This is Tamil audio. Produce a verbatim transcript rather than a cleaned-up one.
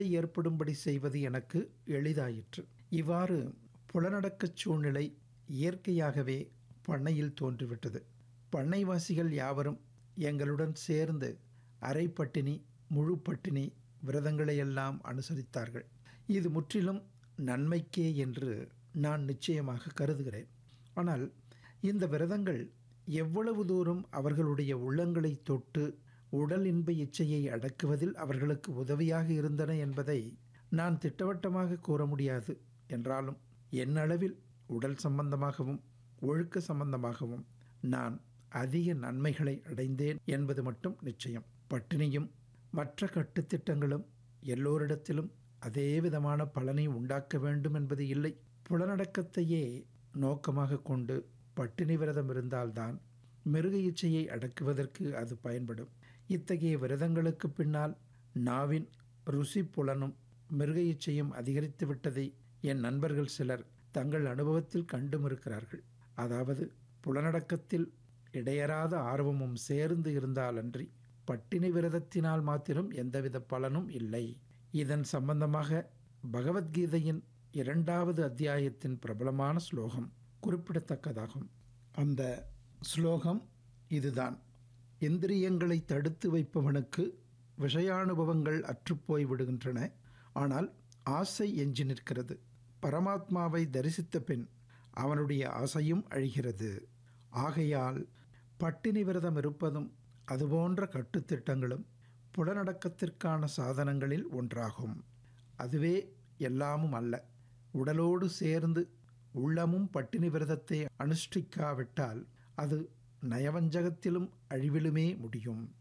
ஏற்படும்படி செய்வது எனக்கு எளிதாயிற்று. இவ்வாறு புலனடக்கச் சூழ்நிலை இயற்கையாகவே பண்ணையில் தோன்றிவிட்டது. பண்ணைவாசிகள் யாவரும் எங்களுடன் சேர்ந்து அரை பட்டினி, முழு பட்டினி விரதங்களையெல்லாம் அனுசரித்தார்கள். இது முற்றிலும் நன்மைக்கே என்று நான் நிச்சயமாக கருதுகிறேன். ஆனால் இந்த விரதங்கள் எவ்வளவு தூரம் அவர்களுடைய உள்ளங்களை தொட்டு உடல் இன்ப இச்சையை அடக்குவதில் அவர்களுக்கு உதவியாக இருந்தன என்பதை நான் திட்டவட்டமாக கூற முடியாது. என்றாலும் என்னளவில் உடல் சம்பந்தமாகவும் ஒழுக்க சம்பந்தமாகவும் நான் அதிக நன்மைகளை அடைந்தேன் என்பது மட்டும் நிச்சயம். பட்டினியும் மற்ற கட்டுத்திட்டங்களும் எல்லோரிடத்திலும் அதே விதமான பலனை உண்டாக்க வேண்டும் என்பது இல்லை. புலனடக்கத்தையே நோக்கமாக கொண்டு பட்டினி விரதம் இருந்தால்தான் மிருக இச்சையை அடக்குவதற்கு அது பயன்படும். இத்தகைய விரதங்களுக்கு பின்னால் நாவின் ருசி புலனும் மிருக இச்சையும் அதிகரித்து விட்டதை என் நண்பர்கள் சிலர் தங்கள் அனுபவத்தில் கண்டும் இருக்கிறார்கள். அதாவது புலனடக்கத்தில் இடையறாத ஆர்வமும் சேர்ந்து இருந்தாலன்றி பட்டினி விரதத்தினால் மாத்திரம் எந்தவித பலனும் இல்லை. இதன் சம்பந்தமாக பகவத்கீதையின் இரண்டாவது அத்தியாயத்தின் பிரபலமான ஸ்லோகம் குறிப்பிடத்தக்கதாகும். அந்த ஸ்லோகம் இதுதான்: இந்திரியங்களை தடுத்து வைப்பவனுக்கு விஷயானுபவங்கள் அற்றுப்போய் விடுகின்றன, ஆனால் ஆசை எஞ்சி நிற்கிறது. பரமாத்மாவை தரிசித்த பின் அவனுடைய ஆசையும் அழிகிறது. ஆகையால் பட்டினி விரதம் இருப்பதும் அதுபோன்ற கட்டுத்திட்டங்களும் புலனடக்கத்திற்கான சாதனங்களில் ஒன்றாகும். அதுவே எல்லாமும் அல்ல. உடலோடு சேர்ந்து உள்ளமும் பட்டினி விரதத்தை அனுஷ்டிக்காவிட்டால் அது நயவஞ்சகத்திலும் அழிவிலுமே முடியும்.